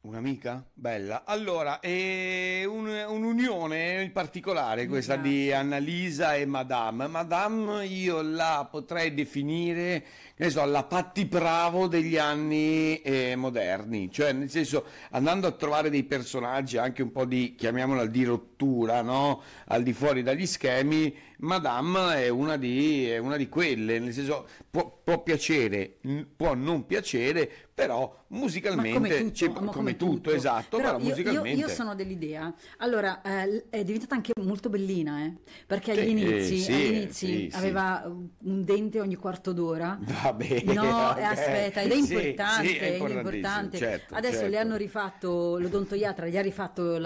Un'amica? Bella. Allora, è un'unione in particolare questa di Annalisa e Madame. Madame io la potrei definire, che ne so, la Patti Bravo degli anni moderni, cioè nel senso andando a trovare dei personaggi anche un po' di, chiamiamola di rottura, no? Al di fuori dagli schemi, Madame è una di quelle, nel senso può piacere, può non piacere, però musicalmente come tutto, esatto, però musicalmente io sono dell'idea, allora è diventata anche molto bellina, perché Sì, agli inizi, sì. aveva un dente ogni quarto d'ora. Vabbè, No, ok. aspetta, ed è Sì, importante, sì, è è importantissimo, importante. certo, Adesso certo. le hanno rifatto, l'odontoiatra gli ha rifatto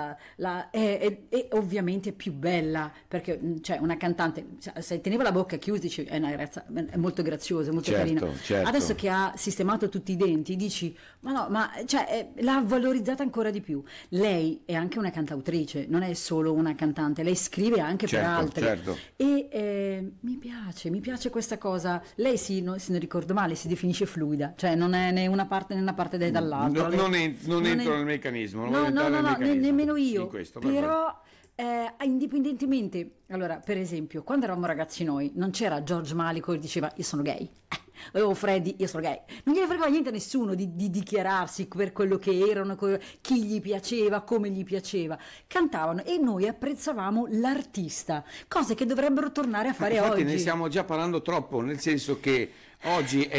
è ovviamente più bella, perché cioè, una cantante, se teneva la bocca chiusa, dici, è una ragazza, è molto graziosa, molto Certo, carina. certo. Adesso che ha sistemato tutti i denti, dici, ma no, ma cioè, l'ha valorizzata ancora di più. Lei è anche una cantautrice, non è solo una cantante, lei scrive anche per Certo, altri. certo. E mi piace questa cosa. Lei se non ricordo male, si definisce fluida, cioè non è né una parte né una parte dall'altra. Non entro nel meccanismo, non No, voglio entrare nel meccanismo nemmeno io. in questo, Però indipendentemente, allora, per esempio, quando eravamo ragazzi noi, non c'era George Malico che diceva io sono gay. O Freddy, io sono gay. Non gliene fregava niente a nessuno di dichiararsi per quello che erano, chi gli piaceva, come gli piaceva. Cantavano e noi apprezzavamo l'artista, cose che dovrebbero tornare a fare Infatti oggi. ne stiamo già parlando troppo, nel senso che oggi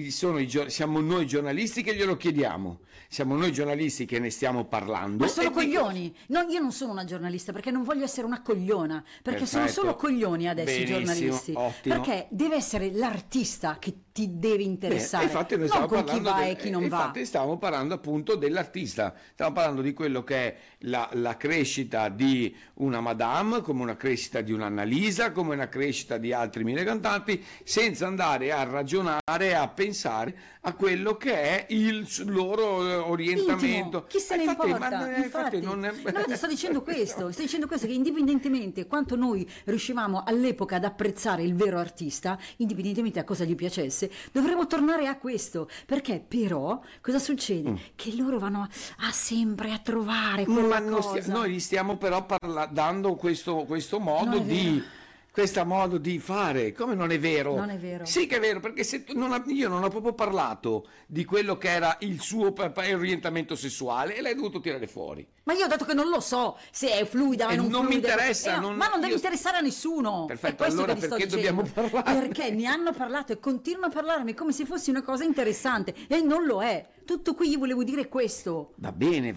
siamo noi giornalisti che glielo chiediamo, siamo noi giornalisti che ne stiamo parlando. Ma sono e coglioni. No, io non sono una giornalista perché non voglio essere una cogliona, perché sono Perfetto. solo coglioni adesso i Benissimo, giornalisti. ottimo. Perché deve essere l'artista che ti deve interessare, Infatti noi non stiamo con chi parlando va e chi non va. infatti stiamo parlando appunto dell'artista, stiamo parlando di quello che è la crescita di una Madame, come una crescita di un'Annalisa, come una crescita di altri mille cantanti, senza andare a ragionare, a pensare a quello che è il loro orientamento. Intimo, chi se ne Infatti, importa? infatti non è... No, ti sto dicendo questo, che indipendentemente quanto noi riuscivamo all'epoca ad apprezzare il vero artista, indipendentemente da cosa gli piacesse, dovremmo tornare a questo, perché però cosa succede? Che loro vanno sempre a trovare quella cosa. Noi gli stiamo però dando questo modo Non è di... vero. Questo modo di fare, come non è vero? Non è vero. Sì che è vero, perché io non ho proprio parlato di quello che era il suo orientamento sessuale e l'hai dovuto tirare fuori. Ma io ho detto che non lo so se è fluida o non non mi fluida. interessa, Ma non deve interessare a nessuno. Perfetto, È questo allora che ti sto perché dicendo. dobbiamo parlare? Perché ne hanno parlato e continuano a parlarmi come se fosse una cosa interessante e non lo è. Tutto qui io volevo dire questo. Va bene.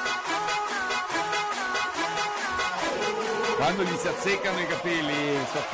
Quando gli si azzeccano i capelli,